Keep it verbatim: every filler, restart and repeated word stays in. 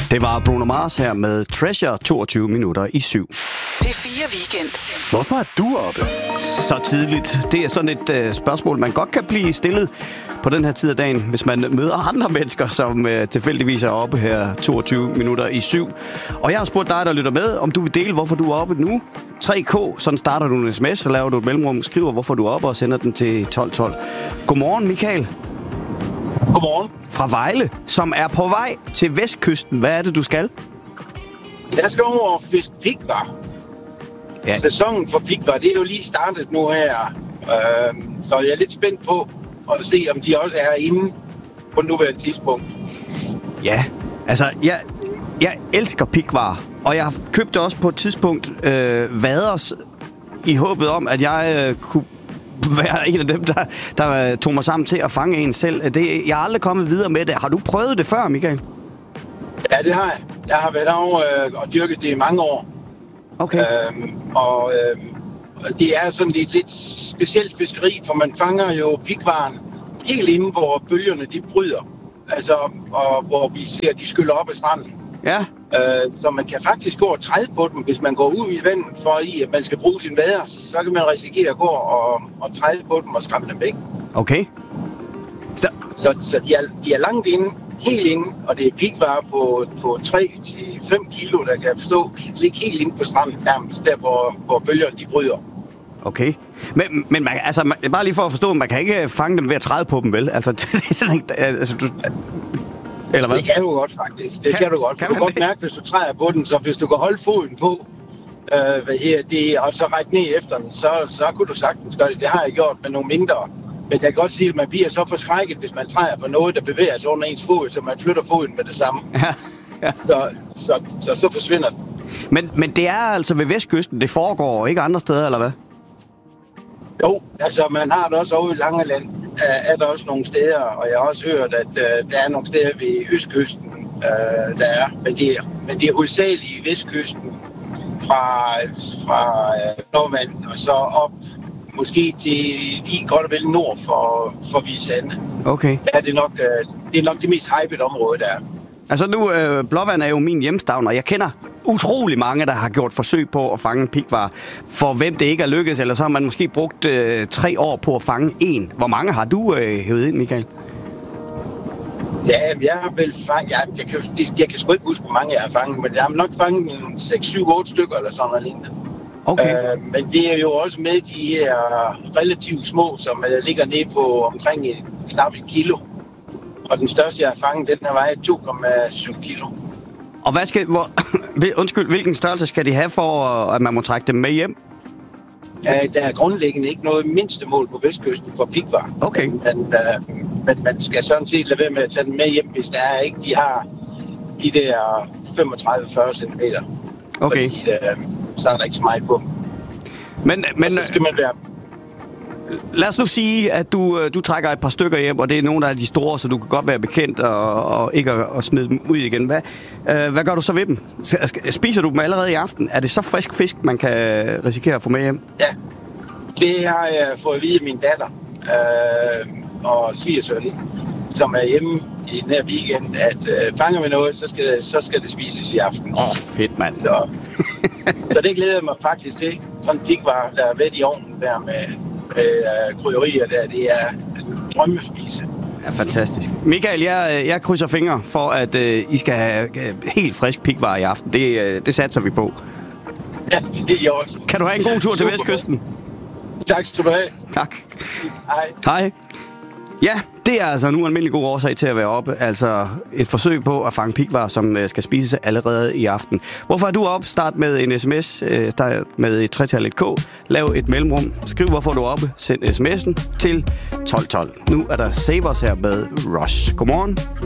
Det var Bruno Mars her med Treasure, toogtyve minutter i syv. P fire Weekend. Hvorfor er du oppe så tidligt? Det er sådan et øh, spørgsmål, man godt kan blive stillet på den her tid af dagen, hvis man møder andre mennesker, som øh, tilfældigvis er oppe her toogtyve minutter i syv. Og jeg har spurgt dig, der lytter med, om du vil dele, hvorfor du er oppe nu. tre K, sådan starter du en sms, så laver du et mellemrum, skriver, hvorfor du er oppe og sender den til tolv tolv. Godmorgen, Michael. Godmorgen. Fra Vejle, som er på vej til Vestkysten. Hvad er det, du skal? Jeg skal over og fiske pikvar. Ja. Sæsonen for pikvar, det er jo lige startet nu her. Øh, så jeg er lidt spændt på at se, om de også er inde på nuværende tidspunkt. Ja, altså, jeg, jeg elsker pikvar. Og jeg købte også på et tidspunkt øh, vaders i håbet om, at jeg øh, kunne være en af dem, der, der tog mig sammen til at fange en selv. Det, jeg har aldrig kommet videre med det. Har du prøvet det før, Michael? Ja, det har jeg. Jeg har været over øh, og dyrket det i mange år. Okay. Øhm, og øh, det er sådan et lidt specielt fiskeri, for man fanger jo pikvaren helt inde, hvor bølgerne de bryder. Altså, og hvor vi ser, at de skyller op ad stranden. Ja. Øh, så man kan faktisk gå og træde på dem, hvis man går ud i vandet for i, at man skal bruge sin vader. Så kan man risikere at gå og, og træde på dem og skræmme dem væk. Okay. Så, så, så de, er, de er langt inde, helt inde, og det er pikvarer på, på tre til fem kilo, der kan stå ligge helt inde på stranden, nærmest der, hvor, hvor bølgerne de bryder. Okay. Men, men man, altså, man, bare lige for at forstå, man kan ikke fange dem ved at træde på dem, vel? Altså, altså du... Eller hvad? Det kan du godt, faktisk. Det kan, kan du godt. Kan du kan godt det? Mærke, hvis du træder på den, så hvis du kan holde foden på, øh, hvad her, det, og så række ned efter den, så, så kunne du sagtens gøre det. Det har jeg gjort med nogle mindre. Men jeg kan godt sige, at man bliver så forskrækket, hvis man træder på noget, der bevæger sig under ens fod, så man flytter foden med det samme. Ja. Ja. Så, så, så, så forsvinder den. Men, men det er altså ved Vestkysten, det foregår, ikke andre steder, eller hvad? Jo, altså man har det også over i Langeland. Er der også nogle steder, og jeg har også hørt, at uh, der er nogle steder ved Østkysten, uh, der er, men det er, men det er hovedsageligt i Vestkysten fra, fra uh, Nordmand og så op måske til lige godt og vel nord for, for Hvide. Okay. Der er det, nok, uh, det er nok det mest hypede område, der er. Altså nu, øh, Blåvand er jo min hjemstavn, og jeg kender utrolig mange, der har gjort forsøg på at fange en pikvar. For hvem det ikke er lykkedes, eller så har man måske brugt øh, tre år på at fange en. Hvor mange har du øh, hævet ind, Michael? Ja, jeg har vel fanget... Ja, jeg, kan, jeg kan sgu ikke huske, hvor mange jeg har fanget, men jeg har nok fanget seks, syv, otte stykker eller sådan noget lignende. Okay. Øh, men det er jo også med de her relativt små, som uh, ligger nede på omkring et, knap et kilo. Og den største, jeg har fanget, den her vejer to komma syv kilo. Og hvad skal, hvor, undskyld, hvilken størrelse skal de have for, at man må trække dem med hjem? Ja, der er grundlæggende ikke noget mindste mål på Vestkysten for pikvar. Okay. Men, men, uh, men man skal sådan set lade være med at tage dem med hjem, hvis der er ikke, de har de der femogtredive til fyrre centimeter. Okay. Fordi uh, så er der ikke så meget på dem. Men, men, og så skal man være... Lad os nu sige, at du, du trækker et par stykker hjem, og det er nogle af de store, så du kan godt være bekendt og, og ikke at, at smide dem ud igen. Hvad, øh, hvad gør du så ved dem? Spiser du dem allerede i aften? Er det så frisk fisk, man kan risikere at få med hjem? Ja, det har jeg fået at vide af min datter øh, og svigersøn, som er hjemme i den her weekend, at øh, fanger vi noget, så skal, så skal det spises i aften. Åh, oh, fedt mand. Så, så det glæder jeg mig faktisk til. Sådan en pikvar, der er ved i ovnen der med... Øh, krydderier der, det er en drømmespise. Ja, fantastisk. Michael, jeg, jeg krydser fingre for, at øh, I skal have helt frisk pikvar i aften. Det, øh, det satser vi på. Ja, det er jeg også. Kan du have en god tur til Vestkysten? Tak skal du have. Tak. Hej. Hej. Ja, det er altså en ualmindelig god årsag til at være oppe. Altså et forsøg på at fange pikvar, som skal spises allerede i aften. Hvorfor er du oppe? Start med en sms. Start med et tretal et K. Lav et mellemrum. Skriv, hvorfor du er oppe. Send sms'en til tolv tolv. Nu er der Savers her med Rush. Godmorgen.